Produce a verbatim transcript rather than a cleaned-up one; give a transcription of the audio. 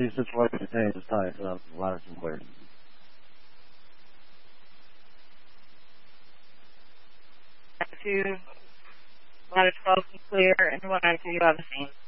see situation changes tight, so a lot of some weird. Two, ladder twelve is clear, and one nine two, you have a scene.